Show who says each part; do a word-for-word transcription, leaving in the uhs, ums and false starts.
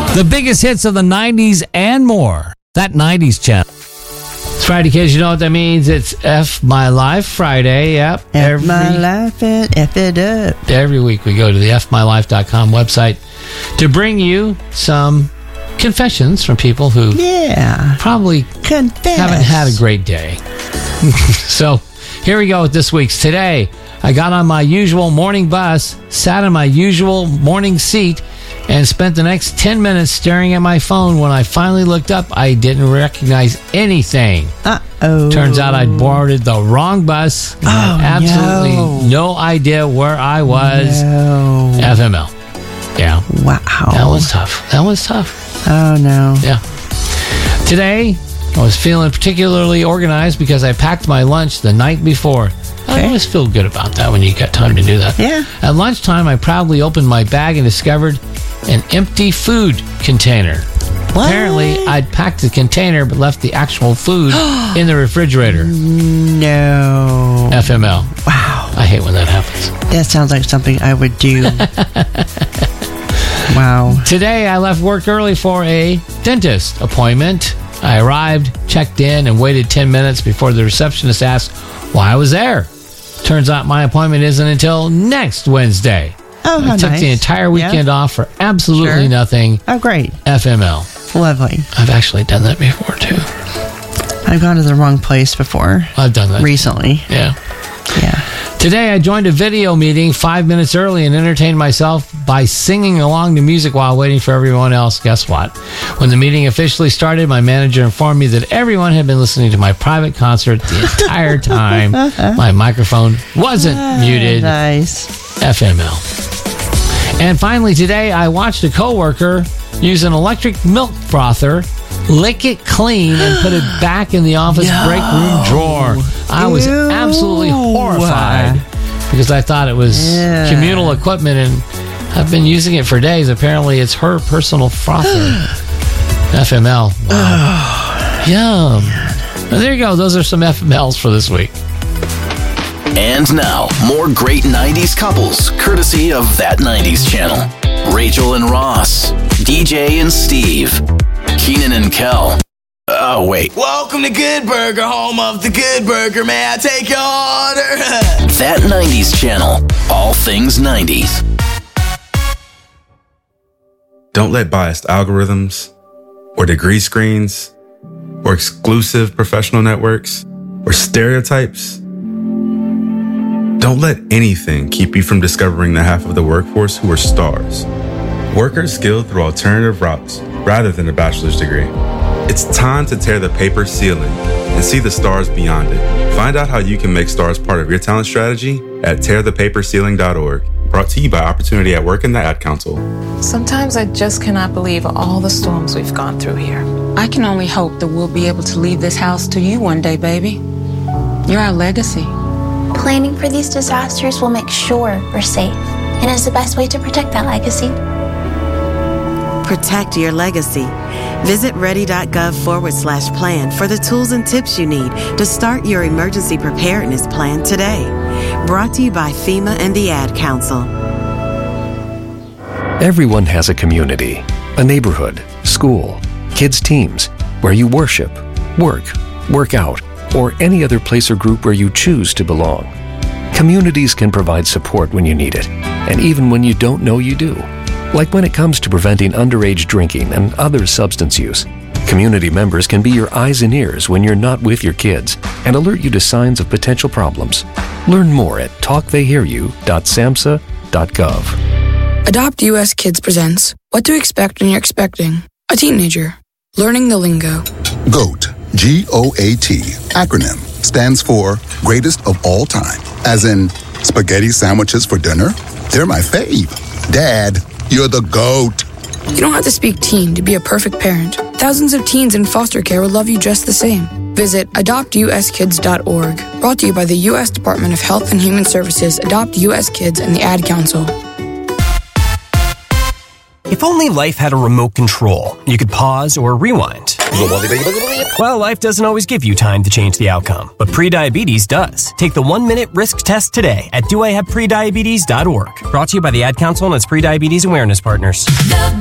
Speaker 1: The biggest hits of the nineties and more. That nineties channel. It's Friday, kids. You know what that means? It's F My Life Friday. Yep.
Speaker 2: F every, my life and F it up.
Speaker 1: Every week we go to the f my life dot com website to bring you some confessions from people who
Speaker 2: yeah.
Speaker 1: probably
Speaker 2: Confess.
Speaker 1: haven't had a great day. So here we go with this week's. Today, I got on my usual morning bus, sat in my usual morning seat, and spent the next ten minutes staring at my phone. When I finally looked up, I didn't recognize anything.
Speaker 2: Uh-oh.
Speaker 1: Turns out I'd boarded the wrong bus. And
Speaker 2: oh,
Speaker 1: had absolutely
Speaker 2: no.
Speaker 1: no idea where I was.
Speaker 2: No.
Speaker 1: F M L. Yeah.
Speaker 2: Wow.
Speaker 1: That was tough. That was tough.
Speaker 2: Oh, no.
Speaker 1: Yeah. Today, I was feeling particularly organized because I packed my lunch the night before. I always feel good about that when you get time to do that.
Speaker 2: Yeah.
Speaker 1: At lunchtime, I proudly opened my bag and discovered an empty food container.
Speaker 2: What?
Speaker 1: Apparently, I'd packed the container but left the actual food in the refrigerator.
Speaker 2: No.
Speaker 1: F M L.
Speaker 2: Wow.
Speaker 1: I hate when that happens.
Speaker 2: That sounds like something I would do. Wow.
Speaker 1: Today, I left work early for a dentist appointment. I arrived, checked in, and waited ten minutes before the receptionist asked why I was there. Turns out my appointment isn't until next Wednesday.
Speaker 2: Oh, how
Speaker 1: I took
Speaker 2: nice.
Speaker 1: the entire weekend
Speaker 2: yeah.
Speaker 1: off for absolutely
Speaker 2: Sure.
Speaker 1: nothing.
Speaker 2: Oh, great.
Speaker 1: F M L.
Speaker 2: Lovely.
Speaker 1: I've actually done that before, too.
Speaker 2: I've gone to the wrong place before.
Speaker 1: I've done that.
Speaker 2: Recently.
Speaker 1: Yeah.
Speaker 2: Yeah.
Speaker 1: Today, I joined a video meeting five minutes early and entertained myself by singing along to music while waiting for everyone else. Guess what? When the meeting officially started, my manager informed me that everyone had been listening to my private concert the entire time. My microphone wasn't
Speaker 2: ah,
Speaker 1: muted.
Speaker 2: Nice.
Speaker 1: F M L. And finally, today, I watched a coworker use an electric milk frother, lick it clean, and put it back in the office
Speaker 2: no.
Speaker 1: break room drawer. I was
Speaker 2: Ew.
Speaker 1: absolutely horrified because I thought it was
Speaker 2: yeah.
Speaker 1: communal equipment, and I've been using it for days. Apparently, it's her personal frother. F M L. Wow. Yum. Well, there you go. Those are some F M Ls for this week.
Speaker 3: And now, more great nineties couples, courtesy of That nineties Channel. Rachel and Ross, D J and Steve, Keenan and Kel. Oh, wait.
Speaker 4: Welcome to Good Burger, home of the Good Burger. May I take your order?
Speaker 3: That nineties Channel. All things nineties.
Speaker 5: Don't let biased algorithms or degree screens or exclusive professional networks or stereotypes. Don't let anything keep you from discovering the half of the workforce who are stars. Workers skilled through alternative routes rather than a bachelor's degree. It's time to tear the paper ceiling and see the stars beyond it. Find out how you can make stars part of your talent strategy at tear the paper ceiling dot org. Brought to you by Opportunity at Work and the Ad Council.
Speaker 6: Sometimes I just cannot believe all the storms we've gone through here.
Speaker 7: I can only hope that we'll be able to leave this house to you one day, baby. You're our legacy.
Speaker 8: Planning for these disasters will make sure we're safe, and is the best way to protect that legacy.
Speaker 9: Protect your legacy. Visit ready.gov forward slash plan for the tools and tips you need to start your emergency preparedness plan today. Brought to you by FEMA and the Ad Council.
Speaker 10: Everyone has a community, a neighborhood, school, kids' teams, where you worship, work, work out, or any other place or group where you choose to belong. Communities can provide support when you need it, and even when you don't know you do. Like when it comes to preventing underage drinking and other substance use. Community members can be your eyes and ears when you're not with your kids and alert you to signs of potential problems. Learn more at talk they hear you dot samhsa dot gov.
Speaker 11: Adopt U S Kids presents What to Expect When You're Expecting a Teenager. Learning the lingo.
Speaker 12: GOAT, G O A T, acronym, stands for Greatest of All Time. As in, spaghetti sandwiches for dinner? They're my fave. Dad, you're the GOAT.
Speaker 11: You don't have to speak teen to be a perfect parent. Thousands of teens in foster care will love you just the same. Visit adopt u s kids dot org. Brought to you by the U S Department of Health and Human Services, Adopt U S Kids, and the Ad Council.
Speaker 13: If only life had a remote control, you could pause or rewind. Well, life doesn't always give you time to change the outcome, but prediabetes does. Take the one-minute risk test today at do I have prediabetes dot org. Brought to you by the Ad Council and its prediabetes awareness partners.